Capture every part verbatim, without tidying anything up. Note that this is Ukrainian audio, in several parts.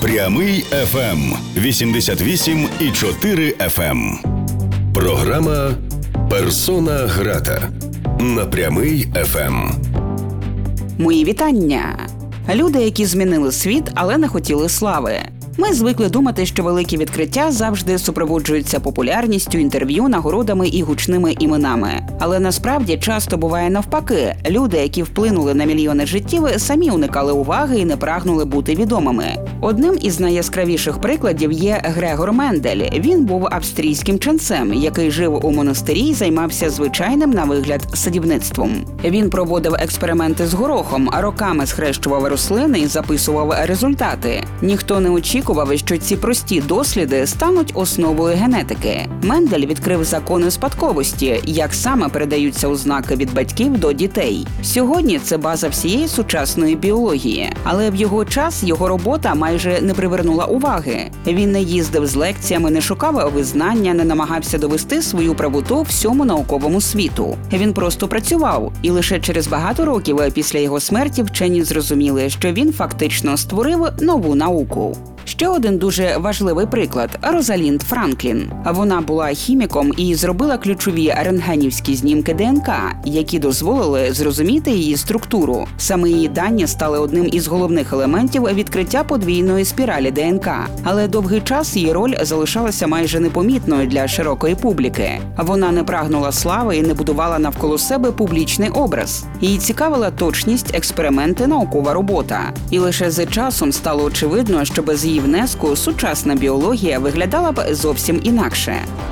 Прямий еф ем вісімдесят вісім і чотири еф ем. Програма «Персона грата» на Прямий еф ем. Мої вітання! Люди, які змінили світ, але не хотіли слави. Ми звикли думати, що великі відкриття завжди супроводжуються популярністю, інтерв'ю, нагородами і гучними іменами. Але насправді часто буває навпаки. Люди, які вплинули на мільйони життів, самі уникали уваги і не прагнули бути відомими. Одним із найяскравіших прикладів є Грегор Мендель. Він був австрійським ченцем, який жив у монастирі і займався звичайним на вигляд садівництвом. Він проводив експерименти з горохом, роками схрещував рослини і записував результати. Ніхто не очікував, що ці прості досліди стануть основою генетики. Мендель відкрив закони спадковості, як саме передаються ознаки від батьків до дітей. Сьогодні це база всієї сучасної біології. Але в його час його робота майже не привернула уваги. Він не їздив з лекціями, не шукав визнання, не намагався довести свою правоту всьому науковому світу. Він просто працював. І лише через багато років після його смерті вчені зрозуміли, що він фактично створив нову науку. Ще один дуже важливий приклад – Розалінд Франклін. Вона була хіміком і зробила ключові рентгенівські знімки де ен ка, які дозволили зрозуміти її структуру. Саме її дані стали одним із головних елементів відкриття подвійної спіралі де ен ка. Але довгий час її роль залишалася майже непомітною для широкої публіки. Вона не прагнула слави і не будувала навколо себе публічний образ. Її цікавила точність, експерименти, наукова робота. І лише з часом стало очевидно, що без її внеску сучасна біологія виглядала б зовсім інакше.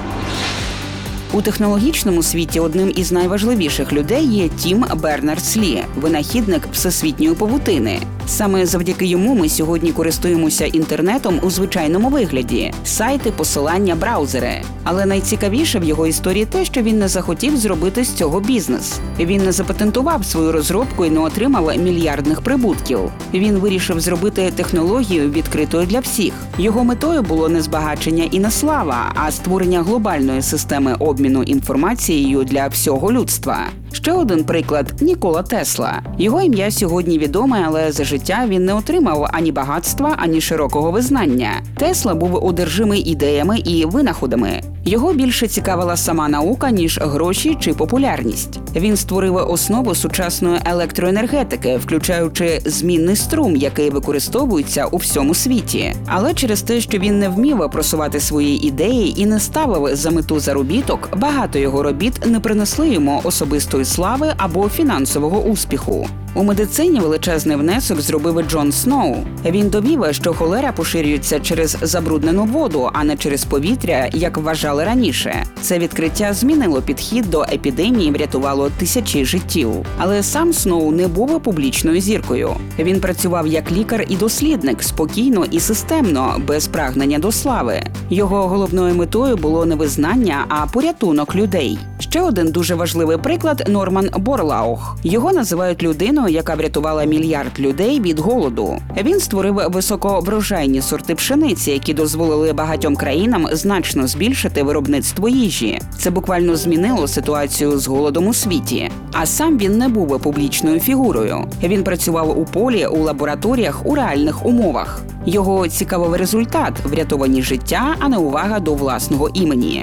У технологічному світі одним із найважливіших людей є Тім Бернерс-Лі, винахідник всесвітньої павутини. Саме завдяки йому ми сьогодні користуємося інтернетом у звичайному вигляді – сайти, посилання, браузери. Але найцікавіше в його історії те, що він не захотів зробити з цього бізнес. Він не запатентував свою розробку і не отримав мільярдних прибутків. Він вирішив зробити технологію відкритою для всіх. Його метою було не збагачення і не слава, а створення глобальної системи обміну інформацією для всього людства. Ще один приклад – Нікола Тесла. Його ім'я сьогодні відоме, але за життя він не отримав ані багатства, ані широкого визнання. Тесла був одержимий ідеями і винаходами. Його більше цікавила сама наука, ніж гроші чи популярність. Він створив основу сучасної електроенергетики, включаючи змінний струм, який використовується у всьому світі. Але через те, що він не вмів просувати свої ідеї і не ставив за мету заробіток, багато його робіт не принесли йому особистої слави або фінансового успіху. У медицині величезний внесок зробив Джон Сноу. Він довів, що холера поширюється через забруднену воду, а не через повітря, як вважали раніше. Це відкриття змінило підхід до епідемії і врятувало тисячі життів. Але сам Сноу не був публічною зіркою. Він працював як лікар і дослідник, спокійно і системно, без прагнення до слави. Його головною метою було не визнання, а порятунок людей. Ще один дуже важливий приклад – Норман Борлаух. Його називають людиною, яка врятувала мільярд людей від голоду. Він створив високоврожайні сорти пшениці, які дозволили багатьом країнам значно збільшити виробництво їжі. Це буквально змінило ситуацію з голодом у світі. А сам він не був публічною фігурою. Він працював у полі, у лабораторіях, у реальних умовах. Його цікавив результат – врятовані життя, а не увага до власного імені.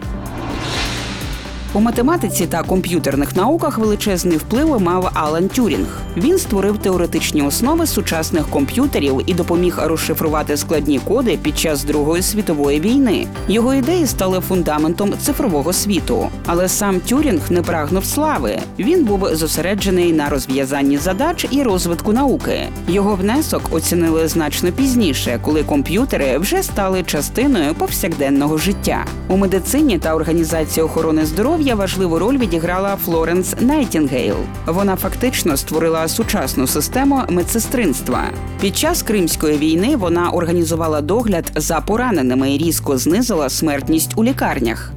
У математиці та комп'ютерних науках величезний вплив мав Алан Тюрінг. Він створив теоретичні основи сучасних комп'ютерів і допоміг розшифрувати складні коди під час Другої світової війни. Його ідеї стали фундаментом цифрового світу. Але сам Тюрінг не прагнув слави. Він був зосереджений на розв'язанні задач і розвитку науки. Його внесок оцінили значно пізніше, коли комп'ютери вже стали частиною повсякденного життя. У медицині та організації охорони здоров'я важливу роль відіграла Флоренс Найтінгейл. Вона фактично створила сучасну систему медсестринства. Під час Кримської війни вона організувала догляд за пораненими і різко знизила смертність у лікарнях.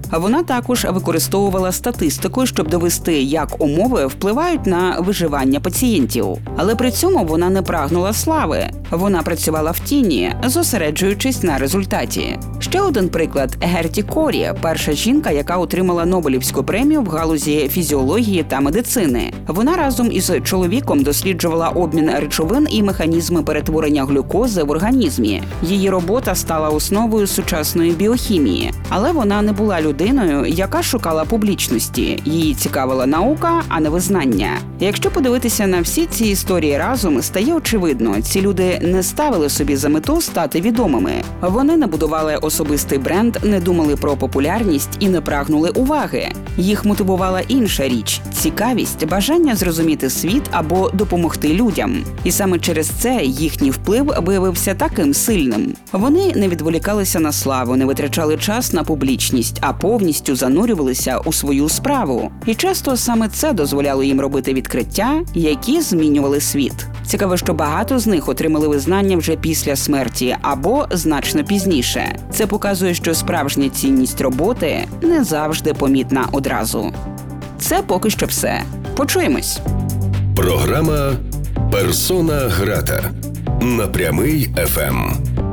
Вона також використовувала статистику, щоб довести, як умови впливають на виживання пацієнтів. Але при цьому вона не прагнула слави. Вона працювала в тіні, зосереджуючись на результаті. Ще один приклад – Герті Корі, перша жінка, яка отримала Нобелівську премію в галузі фізіології та медицини. Вона разом із чоловіком досліджувала обмін речовин і механізми перетворення глюкози в організмі. Її робота стала основою сучасної біохімії. Але вона не була людиною, яка шукала публічності. Її цікавила наука, а не визнання. Якщо подивитися на всі ці історії разом, стає очевидно, ці люди не ставили собі за мету стати відомими. Вони не будували особистий бренд, не думали про популярність і не прагнули уваги. Їх мотивувала інша річ – цікавість, бажання зрозуміти світ або допомогти людям. І саме через це їхній вплив виявився таким сильним. Вони не відволікалися на славу, не витрачали час на публічність, а повністю занурювалися у свою справу. І часто саме це дозволяло їм робити відкриття, які змінювали світ. Цікаво, що багато з них отримали визнання вже після смерті або значно пізніше. Це показує, що справжня цінність роботи не завжди помітна одразу. Це поки що все. Почуємось. Програма «Персона грата» на Прямий еф ем.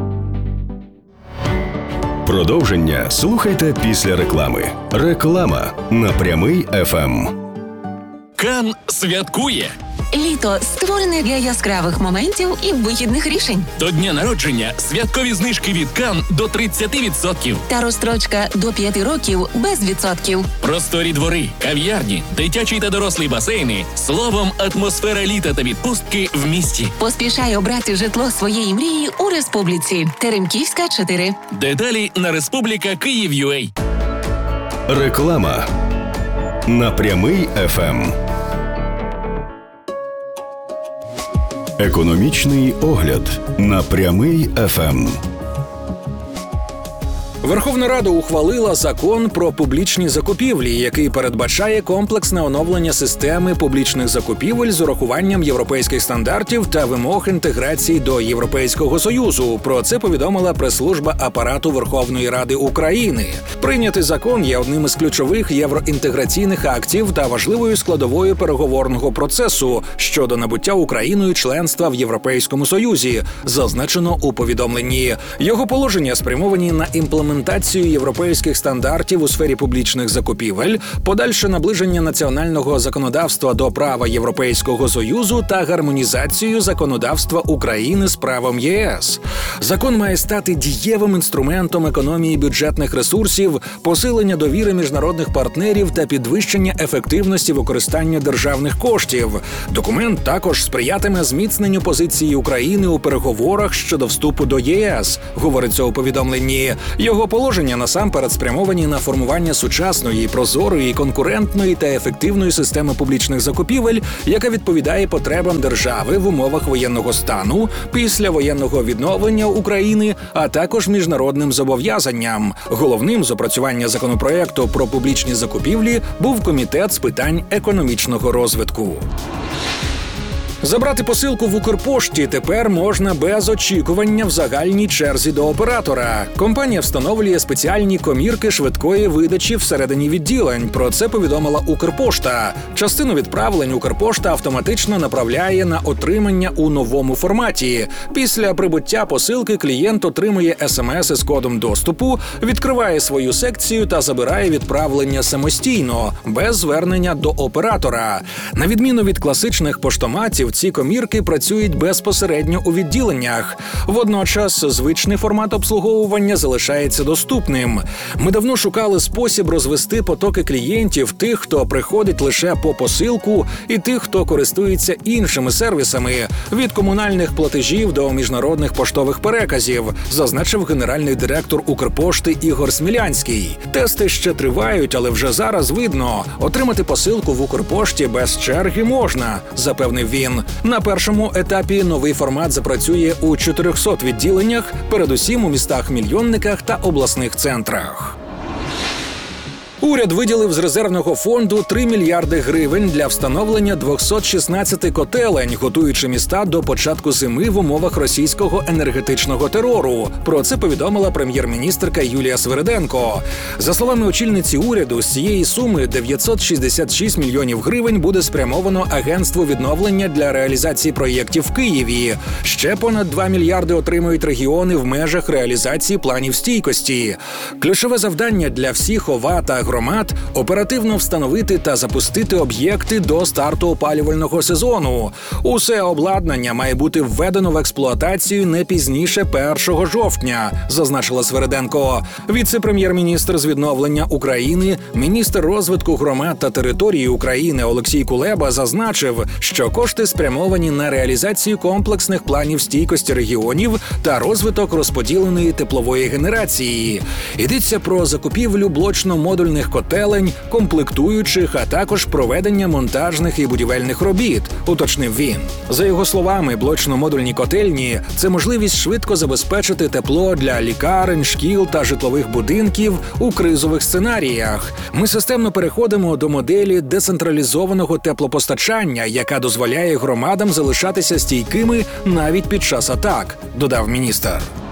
Продовження слухайте після реклами. Реклама на Прямий еф ем. Кан святкує! Літо створене для яскравих моментів і вихідних рішень. До дня народження святкові знижки від Кан до тридцять відсотків. Та розстрочка до п'яти років без відсотків. Просторі двори, кав'ярні, дитячі та дорослі басейни. Словом, атмосфера літа та відпустки в місті. Поспішай обрати житло своєї мрії у Республіці. Теремківська, чотири. Деталі на Республіка Київ.ua. Реклама на Прямий еф ем. Економічний огляд на Прямий еф ем. Верховна Рада ухвалила закон про публічні закупівлі, який передбачає комплексне оновлення системи публічних закупівель з урахуванням європейських стандартів та вимог інтеграції до Європейського Союзу. Про це повідомила прес-служба Апарату Верховної Ради України. Прийнятий закон є одним із ключових євроінтеграційних актів та важливою складовою переговорного процесу щодо набуття Україною членства в Європейському Союзі, зазначено у повідомленні. Його положення спрямовані на імплементацію імплементацію європейських стандартів у сфері публічних закупівель, подальше наближення національного законодавства до права Європейського Союзу та гармонізацію законодавства України з правом ЄС. Закон має стати дієвим інструментом економії бюджетних ресурсів, посилення довіри міжнародних партнерів та підвищення ефективності використання державних коштів. Документ також сприятиме зміцненню позиції України у переговорах щодо вступу до ЄС, говориться у повідомленні. Його положення насамперед спрямовані на формування сучасної, прозорої, конкурентної та ефективної системи публічних закупівель, яка відповідає потребам держави в умовах воєнного стану, післявоєнного відновлення України, а також міжнародним зобов'язанням. Головним з опрацювання законопроекту про публічні закупівлі був Комітет з питань економічного розвитку. Забрати посилку в Укрпошті тепер можна без очікування в загальній черзі до оператора. Компанія встановлює спеціальні комірки швидкої видачі всередині відділень. Про це повідомила Укрпошта. Частину відправлень Укрпошта автоматично направляє на отримання у новому форматі. Після прибуття посилки клієнт отримує смс із кодом доступу, відкриває свою секцію та забирає відправлення самостійно, без звернення до оператора. На відміну від класичних поштоматів, ці комірки працюють безпосередньо у відділеннях. Водночас звичний формат обслуговування залишається доступним. Ми давно шукали спосіб розвести потоки клієнтів, тих, хто приходить лише по посилку, і тих, хто користується іншими сервісами, від комунальних платежів до міжнародних поштових переказів, зазначив генеральний директор Укрпошти Ігор Смілянський. Тести ще тривають, але вже зараз видно, отримати посилку в Укрпошті без черги можна, запевнив він. На першому етапі новий формат запрацює у чотирьохсот відділеннях, передусім у містах-мільйонниках та обласних центрах. Уряд виділив з резервного фонду три мільярди гривень для встановлення двісті шістнадцять котелень, готуючи міста до початку зими в умовах російського енергетичного терору. Про це повідомила прем'єр-міністерка Юлія Свериденко. За словами очільниці уряду, з цієї суми дев'ятсот шістдесят шість мільйонів гривень буде спрямовано Агентству відновлення для реалізації проєктів в Києві. Ще понад два мільярди отримують регіони в межах реалізації планів стійкості. Ключове завдання для всіх ОВА та громад – оперативно встановити та запустити об'єкти до старту опалювального сезону. Усе обладнання має бути введено в експлуатацію не пізніше першого жовтня, зазначила Свериденко. Віце-прем'єр-міністр з відновлення України, міністр розвитку громад та території України Олексій Кулеба зазначив, що кошти спрямовані на реалізацію комплексних планів стійкості регіонів та розвиток розподіленої теплової генерації. Йдеться про закупівлю блочно-модульних котелень, комплектуючих, а також проведення монтажних і будівельних робіт, уточнив він. За його словами, блочно-модульні котельні – це можливість швидко забезпечити тепло для лікарень, шкіл та житлових будинків у кризових сценаріях. Ми системно переходимо до моделі децентралізованого теплопостачання, яка дозволяє громадам залишатися стійкими навіть під час атак, додав міністр.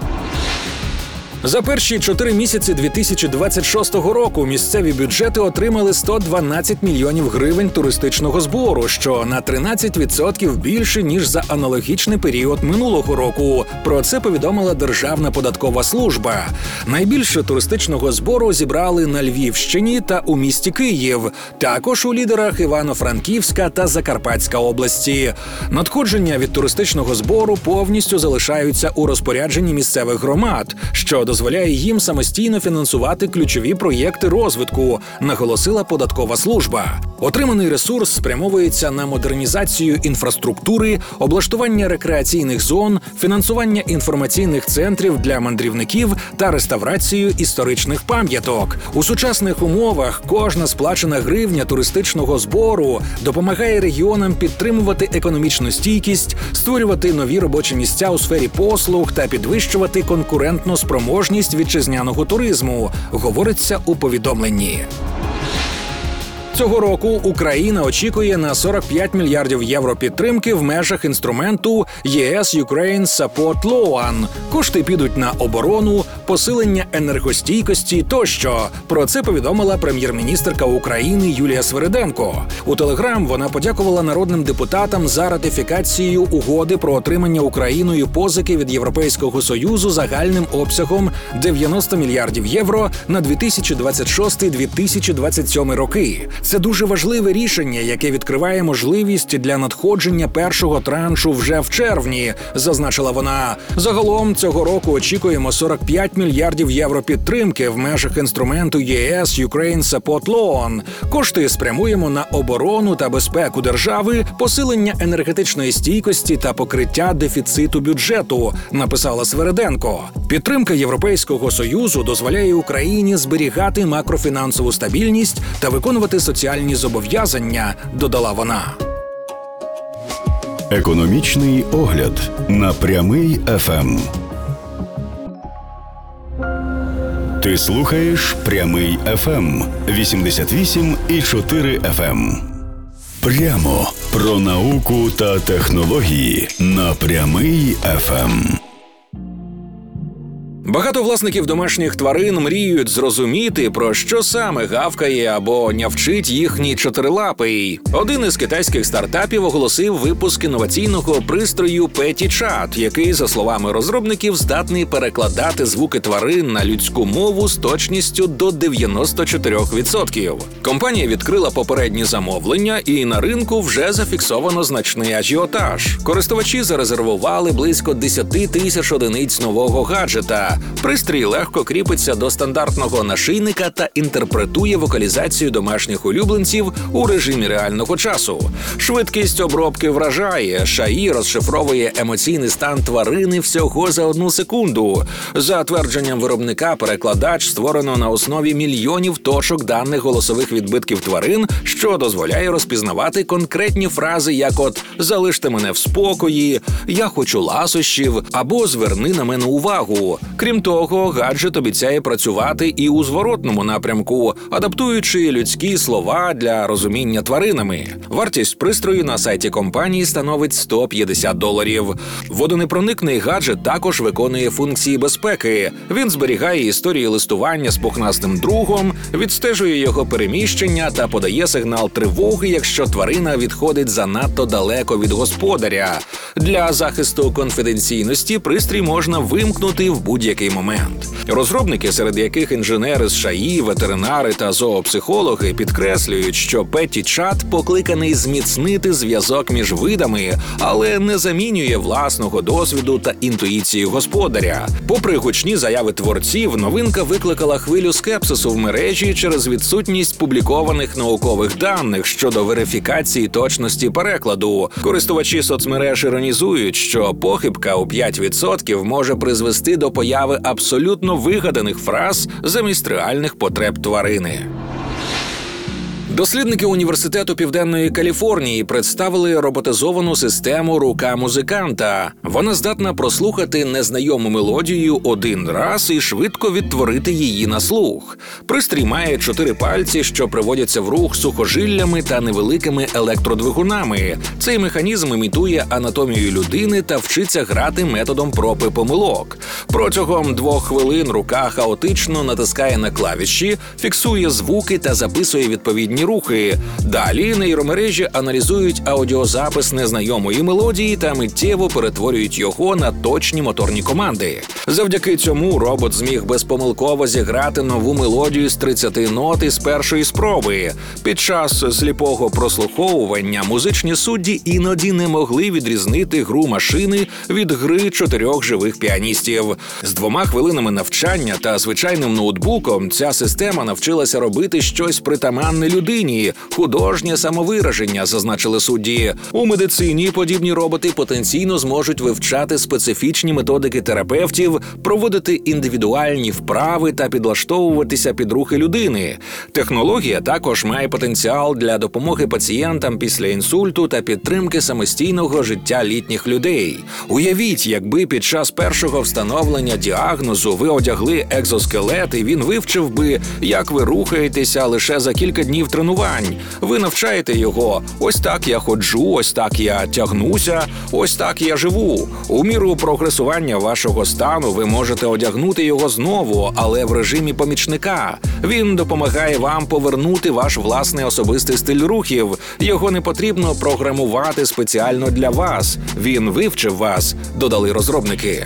За перші чотири місяці дві тисячі двадцять шостого року місцеві бюджети отримали сто дванадцять мільйонів гривень туристичного збору, що на тринадцять відсотків більше, ніж за аналогічний період минулого року. Про це повідомила Державна податкова служба. Найбільше туристичного збору зібрали на Львівщині та у місті Київ, також у лідерах Івано-Франківська та Закарпатська області. Надходження від туристичного збору повністю залишаються у розпорядженні місцевих громад, що дозволяє їм самостійно фінансувати ключові проєкти розвитку, наголосила податкова служба. Отриманий ресурс спрямовується на модернізацію інфраструктури, облаштування рекреаційних зон, фінансування інформаційних центрів для мандрівників та реставрацію історичних пам'яток. У сучасних умовах кожна сплачена гривня туристичного збору допомагає регіонам підтримувати економічну стійкість, створювати нові робочі місця у сфері послуг та підвищувати конкурентну спроможність вітчизняного туризму, говориться у повідомленні. Цього року Україна очікує на сорок п'ять мільярдів євро підтримки в межах інструменту Є Ес Ukraine Support Loan. Кошти підуть на оборону, посилення енергостійкості тощо. Про це повідомила прем'єр-міністерка України Юлія Свериденко. У Телеграм вона подякувала народним депутатам за ратифікацію угоди про отримання Україною позики від Європейського Союзу загальним обсягом дев'яносто мільярдів євро на дві тисячі двадцять шостий - дві тисячі двадцять сьомий роки. Це дуже важливе рішення, яке відкриває можливість для надходження першого траншу вже в червні, зазначила вона. Загалом цього року очікуємо сорок п'ять мільярдів євро підтримки в межах інструменту Є Ес Ukraine Support Loan. Кошти спрямуємо на оборону та безпеку держави, посилення енергетичної стійкості та покриття дефіциту бюджету, написала Свериденко. Підтримка Європейського Союзу дозволяє Україні зберігати макрофінансову стабільність та виконувати соціальні зобов'язання, додала вона. Економічний огляд на Прямий еф ем. Ти слухаєш Прямий еф ем вісімдесят вісім і чотири еф ем. Прямо про науку та технології на Прямий еф ем. Багато власників домашніх тварин мріють зрозуміти, про що саме гавкає або нявчить їхній чотирилапий. Один із китайських стартапів оголосив випуск інноваційного пристрою PettyChat, який, за словами розробників, здатний перекладати звуки тварин на людську мову з точністю до дев'яносто чотири відсотки. Компанія відкрила попередні замовлення, і на ринку вже зафіксовано значний ажіотаж. Користувачі зарезервували близько десять тисяч одиниць нового гаджета. Пристрій легко кріпиться до стандартного нашийника та інтерпретує вокалізацію домашніх улюбленців у режимі реального часу. Швидкість обробки вражає. ШАІ розшифровує емоційний стан тварини всього за одну секунду. За твердженням виробника, перекладач створено на основі мільйонів точок даних голосових відбитків тварин, що дозволяє розпізнавати конкретні фрази, як от «залиште мене в спокої», «я хочу ласощів» або «зверни на мене увагу». Крім того, гаджет обіцяє працювати і у зворотному напрямку, адаптуючи людські слова для розуміння тваринами. Вартість пристрою на сайті компанії становить сто п'ятдесят доларів. Водонепроникний гаджет також виконує функції безпеки. Він зберігає історії листування з пухнастим другом, відстежує його переміщення та подає сигнал тривоги, якщо тварина відходить занадто далеко від господаря. Для захисту конфіденційності пристрій можна вимкнути в будь-який момент. Розробники, серед яких інженери з ШАІ, ветеринари та зоопсихологи, підкреслюють, що Петі-чат покликаний зміцнити зв'язок між видами, але не замінює власного досвіду та інтуїції господаря. Попри гучні заяви творців, новинка викликала хвилю скепсису в мережі через відсутність публікованих наукових даних щодо верифікації точності перекладу. Користувачі соцмереж іронізують, що похибка у п'ять відсотків може призвести до появи абсолютно вигаданих фраз замість реальних потреб тварини. Дослідники Університету Південної Каліфорнії представили роботизовану систему «Рука музиканта». Вона здатна прослухати незнайому мелодію один раз і швидко відтворити її на слух. Пристрій має чотири пальці, що приводяться в рух сухожиллями та невеликими електродвигунами. Цей механізм імітує анатомію людини та вчиться грати методом проб і помилок. Протягом двох хвилин рука хаотично натискає на клавіші, фіксує звуки та записує відповідні рухи. Далі нейромережі аналізують аудіозапис незнайомої мелодії та миттєво перетворюють його на точні моторні команди. Завдяки цьому робот зміг безпомилково зіграти нову мелодію з тридцяти нот із першої спроби. Під час сліпого прослуховування музичні судді іноді не могли відрізнити гру машини від гри чотирьох живих піаністів. З двома хвилинами навчання та звичайним ноутбуком ця система навчилася робити щось притаманне людині. Художнє самовираження, зазначили судді. У медицині подібні роботи потенційно зможуть вивчати специфічні методики терапевтів, проводити індивідуальні вправи та підлаштовуватися під рухи людини. Технологія також має потенціал для допомоги пацієнтам після інсульту та підтримки самостійного життя літніх людей. Уявіть, якби під час першого встановлення діагнозу ви одягли екзоскелет і він вивчив би, як ви рухаєтеся лише за кілька днів тренувань. Ви навчаєте його: ось так я ходжу, ось так я тягнуся, ось так я живу. У міру прогресування вашого стану ви можете одягнути його знову, але в режимі помічника. Він допомагає вам повернути ваш власний особистий стиль рухів. Його не потрібно програмувати спеціально для вас. Він вивчив вас, додали розробники.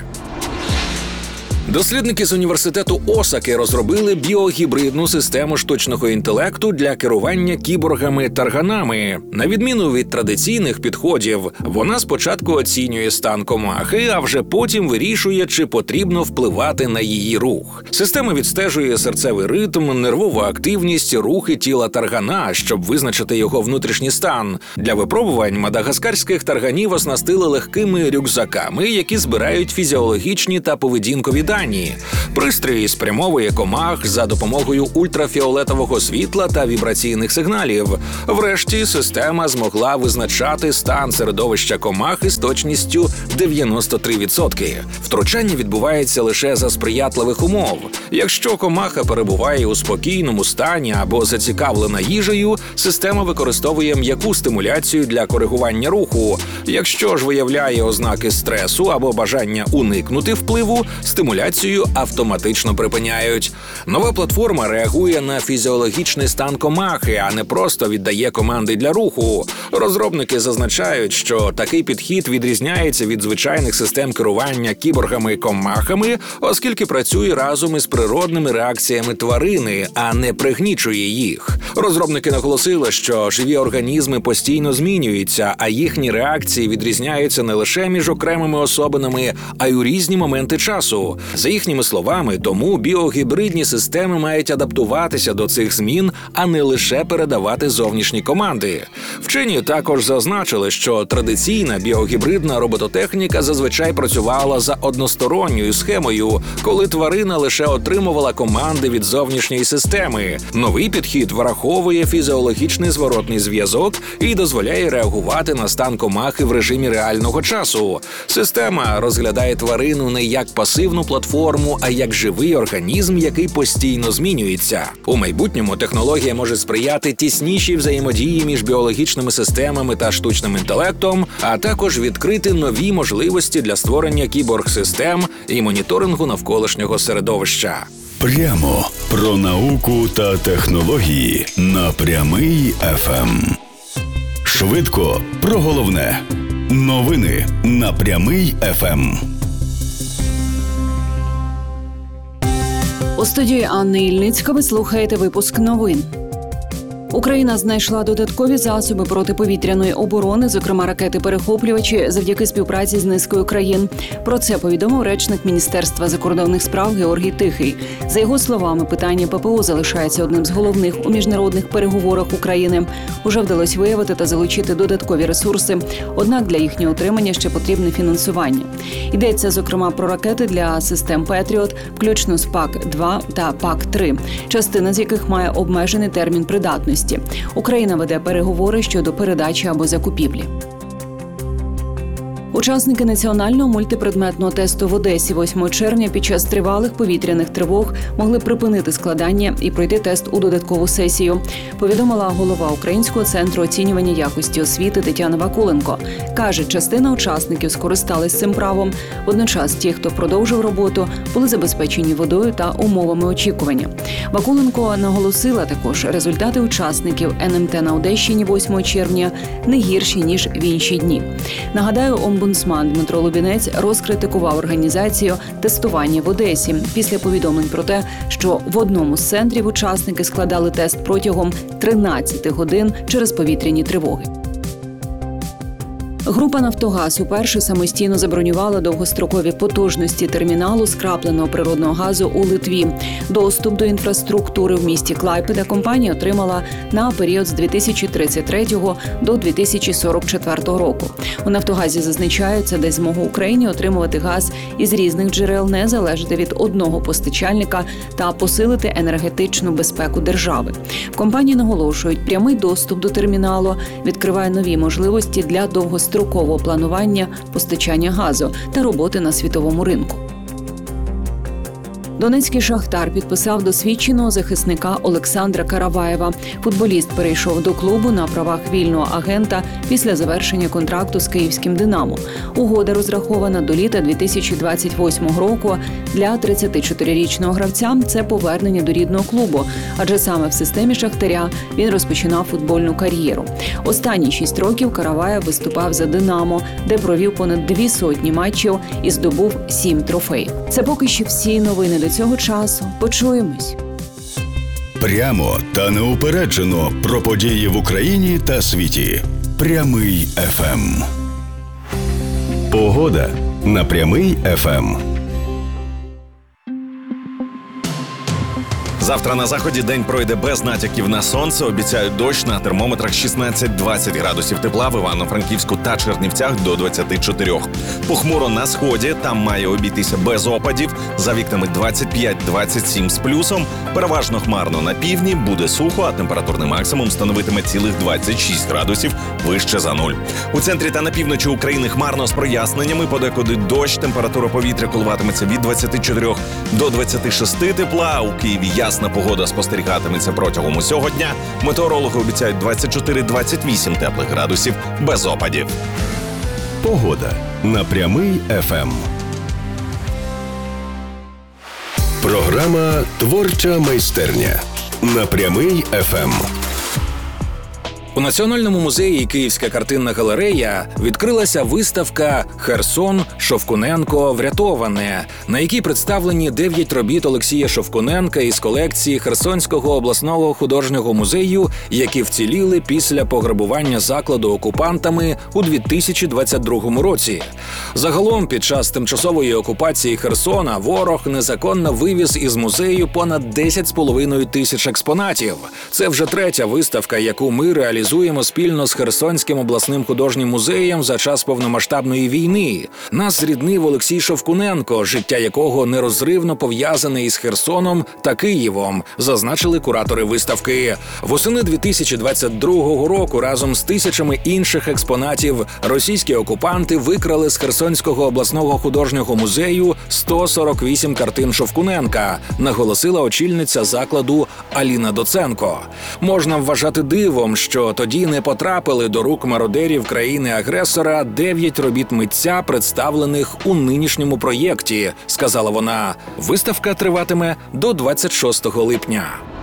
Дослідники з університету Осаки розробили біогібридну систему штучного інтелекту для керування кіборгами-тарганами. На відміну від традиційних підходів, вона спочатку оцінює стан комахи, а вже потім вирішує, чи потрібно впливати на її рух. Система відстежує серцевий ритм, нервову активність, рухи тіла таргана, щоб визначити його внутрішній стан. Для випробувань мадагаскарських тарганів оснастили легкими рюкзаками, які збирають фізіологічні та поведінкові дані. Пристрій спрямовує комах за допомогою ультрафіолетового світла та вібраційних сигналів. Врешті система змогла визначати стан середовища комахи з точністю дев'яносто три відсотки. Втручання відбувається лише за сприятливих умов. Якщо комаха перебуває у спокійному стані або зацікавлена їжею, система використовує м'яку стимуляцію для коригування руху. Якщо ж виявляє ознаки стресу або бажання уникнути впливу, стимуляцію автоматично припиняють. Нова платформа реагує на фізіологічний стан комахи, а не просто віддає команди для руху. Розробники зазначають, що такий підхід відрізняється від звичайних систем керування кіборгами-комахами, оскільки працює разом із природними реакціями тварини, а не пригнічує їх. Розробники наголосили, що живі організми постійно змінюються, а їхні реакції відрізняються не лише між окремими особинами, а й у різні моменти часу. За їхніми словами, тому біогібридні системи мають адаптуватися до цих змін, а не лише передавати зовнішні команди. Вчені також зазначили, що традиційна біогібридна робототехніка зазвичай працювала за односторонньою схемою, коли тварина лише отримувала команди від зовнішньої системи. Новий підхід враховує фізіологічний зворотний зв'язок і дозволяє реагувати на стан комахи в режимі реального часу. Система розглядає тварину не як пасивну платформу, платформу, а як живий організм, який постійно змінюється. У майбутньому технологія може сприяти тіснішій взаємодії між біологічними системами та штучним інтелектом, а також відкрити нові можливості для створення кіборг-систем і моніторингу навколишнього середовища. Прямо про науку та технології на Прямий еф ем. Швидко про головне. Новини на Прямий еф ем. У студії Анни Ільницька ви слухаєте випуск новин. Україна знайшла додаткові засоби протиповітряної оборони, зокрема ракети-перехоплювачі, завдяки співпраці з низкою країн. Про це повідомив речник Міністерства закордонних справ Георгій Тихий. За його словами, питання ППО залишається одним з головних у міжнародних переговорах України. Уже вдалося виявити та залучити додаткові ресурси, однак для їхнього отримання ще потрібне фінансування. Йдеться, зокрема, про ракети для систем «Петріот», включно з пак два та пак три, частина з яких має обмежений термін придатності. Україна веде переговори щодо передачі або закупівлі. Учасники національного мультипредметного тесту в Одесі восьмого червня під час тривалих повітряних тривог могли припинити складання і пройти тест у додаткову сесію, повідомила голова Українського центру оцінювання якості освіти Тетяна Вакуленко. Каже, частина учасників скористались цим правом. Водночас ті, хто продовжив роботу, були забезпечені водою та умовами очікування. Вакуленко наголосила також, результати учасників ен ем те на Одещині восьмого червня не гірші, ніж в інші дні. Нагадаю, омбудсмен Дмитро Лубінець розкритикував організацію тестування в Одесі після повідомлень про те, що в одному з центрів учасники складали тест протягом тринадцяти годин через повітряні тривоги. Група «Нафтогаз» уперше самостійно забронювала довгострокові потужності терміналу скрапленого природного газу у Литві. Доступ до інфраструктури в місті Клайпеда компанія отримала на період з дві тисячі тридцять третього до дві тисячі сорок четвертого року. У «Нафтогазі» зазначають, це дасть змогу Україні отримувати газ із різних джерел, не залежати від одного постачальника та посилити енергетичну безпеку держави. В компанії наголошують, прямий доступ до терміналу відкриває нові можливості для довгострокового строкового планування постачання газу та роботи на світовому ринку. Донецький «Шахтар» підписав досвідченого захисника Олександра Караваєва. Футболіст перейшов до клубу на правах вільного агента після завершення контракту з київським «Динамо». Угода розрахована до літа дві тисячі двадцять восьмого року. Для тридцятичотирирічного гравця це повернення до рідного клубу, адже саме в системі «Шахтаря» він розпочинав футбольну кар'єру. Останні шість років Караваєв виступав за «Динамо», де провів понад дві сотні матчів і здобув сім трофеїв. Це поки що всі новини до цього часу. Почуємось. Прямо та неупереджено про події в Україні та світі. Прямий еф ем. Погода на Прямий еф ем. Завтра на заході день пройде без натяків на сонце. Обіцяють дощ, на термометрах шістнадцять-двадцять градусів тепла, в Івано-Франківську та Чернівцях до двадцять чотири. Похмуро на сході, там має обійтися без опадів, за вікнами двадцять п'ять - двадцять сім з плюсом. Переважно хмарно на півдні, буде сухо, а температурний максимум становитиме цілих двадцять шість градусів вище за нуль. У центрі та на півночі України хмарно з проясненнями, подекуди дощ, температура повітря коливатиметься від двадцяти чотирьох до двадцяти шести тепла, у Києві ясно. Ясна погода спостерігатиметься протягом усього дня. Метеорологи обіцяють двадцять чотири - двадцять вісім теплих градусів без опадів. Погода на Прямий еф ем. Програма «Творча майстерня» на Прямий еф ем. У Національному музеї «Київська картинна галерея» відкрилася виставка «Херсон. Шовкуненко. Врятоване», на якій представлені дев'ять робіт Олексія Шовкуненка із колекції Херсонського обласного художнього музею, які вціліли після пограбування закладу окупантами у дві тисячі двадцять другому році. Загалом, під час тимчасової окупації Херсона ворог незаконно вивіз із музею понад десять з половиною тисяч експонатів. Це вже третя виставка, яку ми реалізуємо реалізуємо спільно з Херсонським обласним художнім музеєм за час повномасштабної війни. Нас зріднив Олексій Шовкуненко, життя якого нерозривно пов'язане із Херсоном та Києвом, зазначили куратори виставки. Восени дві тисячі двадцять другого року разом з тисячами інших експонатів російські окупанти викрали з Херсонського обласного художнього музею сто сорок вісім картин Шовкуненка, наголосила очільниця закладу Аліна Доценко. Можна вважати дивом, що тоді не потрапили до рук мародерів країни-агресора дев'ять робіт митця, представлених у нинішньому проєкті, сказала вона. Виставка триватиме до двадцять шостого липня.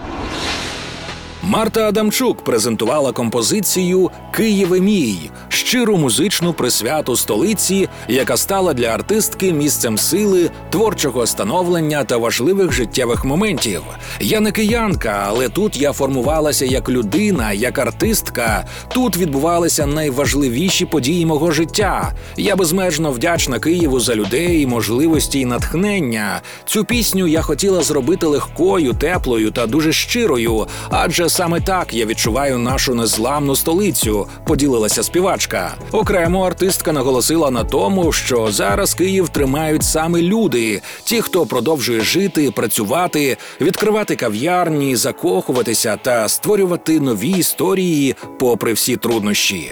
Марта Адамчук презентувала композицію «Києве мій» – щиру музичну присвяту столиці, яка стала для артистки місцем сили, творчого становлення та важливих життєвих моментів. Я не киянка, але тут я формувалася як людина, як артистка. Тут відбувалися найважливіші події мого життя. Я безмежно вдячна Києву за людей, можливості і натхнення. Цю пісню я хотіла зробити легкою, теплою та дуже щирою, адже саме так я відчуваю нашу незламну столицю, поділилася співачка. Окремо артистка наголосила на тому, що зараз Київ тримають саме люди, ті, хто продовжує жити, працювати, відкривати кав'ярні, закохуватися та створювати нові історії попри всі труднощі.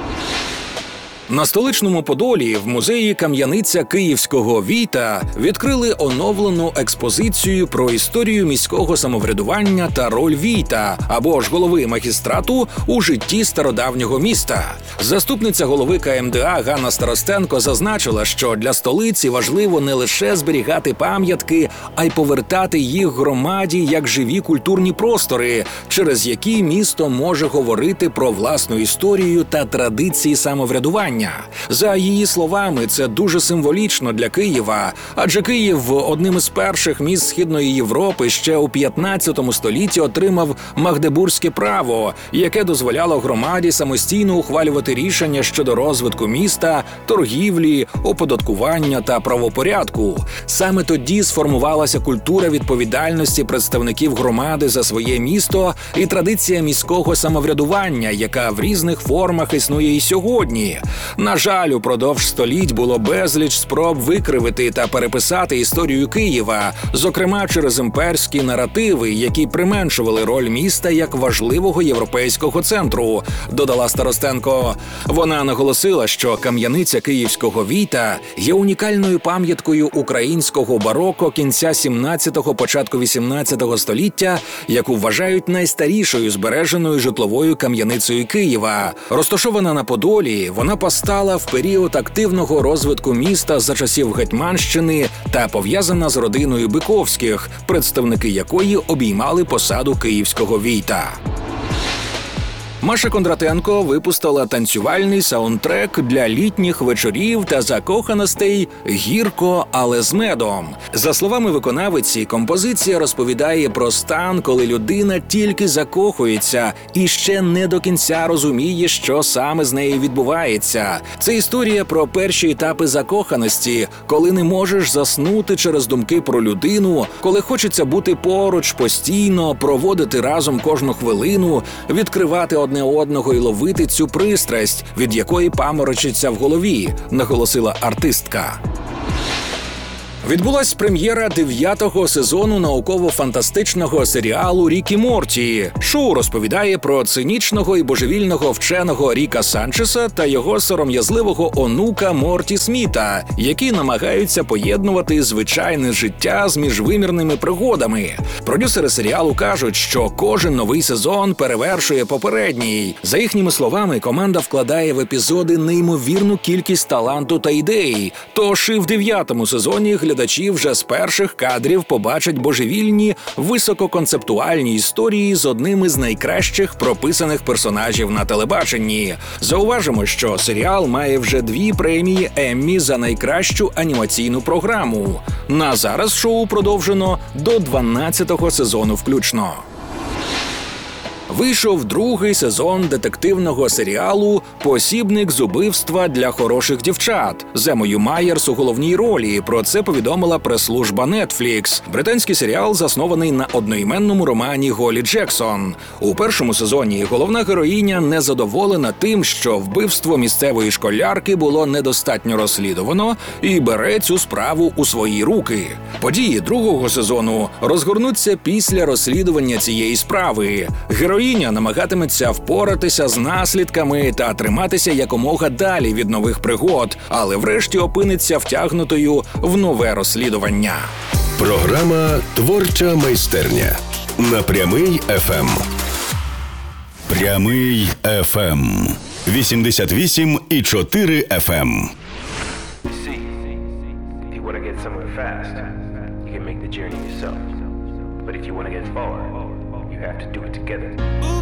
На столичному Подолі в музеї «Кам'яниця Київського Війта» відкрили оновлену експозицію про історію міського самоврядування та роль Війта, або ж голови магістрату, у житті стародавнього міста. Заступниця голови ка ем де а Ганна Старостенко зазначила, що для столиці важливо не лише зберігати пам'ятки, а й повертати їх громаді як живі культурні простори, через які місто може говорити про власну історію та традиції самоврядування. За її словами, це дуже символічно для Києва, адже Київ одним із перших міст Східної Європи ще у п'ятнадцятому столітті отримав Магдебурзьке право, яке дозволяло громаді самостійно ухвалювати рішення щодо розвитку міста, торгівлі, оподаткування та правопорядку. Саме тоді сформувалася культура відповідальності представників громади за своє місто і традиція міського самоврядування, яка в різних формах існує і сьогодні. На жаль, упродовж століть було безліч спроб викривити та переписати історію Києва, зокрема через імперські наративи, які применшували роль міста як важливого європейського центру, додала Старостенко. Вона наголосила, що кам'яниця Київського Війта є унікальною пам'яткою українського бароко кінця сімнадцятого – початку вісімнадцятого століття, яку вважають найстарішою збереженою житловою кам'яницею Києва. Розташована на Подолі, вона постала в період активного розвитку міста за часів Гетьманщини та пов'язана з родиною Биковських, представники якої обіймали посаду Київського Війта. Маша Кондратенко випустила танцювальний саундтрек для літніх вечорів та закоханостей «Гірко, але з медом». За словами виконавиці, композиція розповідає про стан, коли людина тільки закохується і ще не до кінця розуміє, що саме з нею відбувається. Це історія про перші етапи закоханості, коли не можеш заснути через думки про людину, коли хочеться бути поруч постійно, проводити разом кожну хвилину, відкривати одне одне одного і ловити цю пристрасть, від якої паморочиться в голові, наголосила артистка. Відбулась прем'єра дев'ятого сезону науково-фантастичного серіалу «Рік і Морті». Шоу розповідає про цинічного і божевільного вченого Ріка Санчеса та його сором'язливого онука Морті Сміта, які намагаються поєднувати звичайне життя з міжвимірними пригодами. Продюсери серіалу кажуть, що кожен новий сезон перевершує попередній. За їхніми словами, команда вкладає в епізоди неймовірну кількість таланту та ідей. Тож і в дев'ятому сезоні глядачі вже з перших кадрів побачать божевільні, висококонцептуальні історії з одним із найкращих прописаних персонажів на телебаченні. Зауважимо, що серіал має вже дві премії Еммі за найкращу анімаційну програму. На зараз шоу продовжено до дванадцятого сезону включно. вийшов другий сезон детективного серіалу «Посібник з убивства для хороших дівчат» з Емою Майерс у головній ролі. Про це повідомила прес-служба Netflix. Британський серіал заснований на одноіменному романі Голі Джексон. У першому сезоні головна героїня незадоволена тим, що вбивство місцевої школярки було недостатньо розслідувано, і бере цю справу у свої руки. Події другого сезону розгорнуться після розслідування цієї справи. Героїня намагатиметься впоратися з наслідками та триматися якомога далі від нових пригод, але врешті опиниться втягнутою в нове розслідування. Програма «Творча майстерня» на Прямий еф ем. Прямий еф ем. вісімдесят вісім і чотири еф ем. But if you want to get far, you have to do it together.